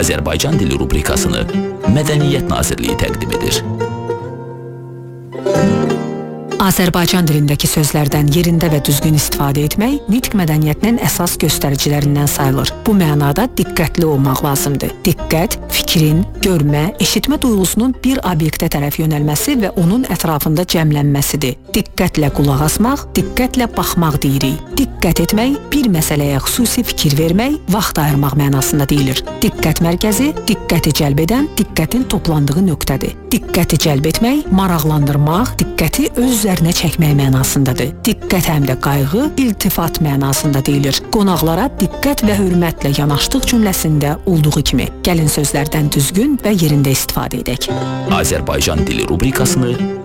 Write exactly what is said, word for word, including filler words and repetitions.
Azərbaycan dili rubrikasını Mədəniyyət Nazirliyi təqdim edir. Azərbaycan dilindəki sözlərdən yerində və düzgün istifadə etmək nitq mədəniyyətinin əsas göstəricilərindən sayılır. Bu mənada diqqətli olmaq lazımdır. Diqqət, fikrin, görmə, eşitmə duyğusunun bir obyektə tərəf yönəlməsi və onun ətrafında cəmlənməsidir. Diqqətlə qulaq asmaq, diqqətlə baxmaq deyirik. Diqqət etmək, bir məsələyə xüsusi fikir vermək, vaxt ayırmaq mənasında deyilir. Diqqət mərkəzi, diqqəti cəlb edən, diqqətin toplandığı nöqtədir. Diqqəti cəlb etmək, maraqlandırmaq, diqqəti öz üzərinə çəkmək mənasındadır. Diqqət həm də qayğı, iltifat mənasında deyilir. Qonaqlara diqqət və hörmətlə yanaşdıq cümləsində olduğu kimi. Gəlin sözlərdən düzgün və yerində istifadə edək. Azərbaycan dili rubrikasını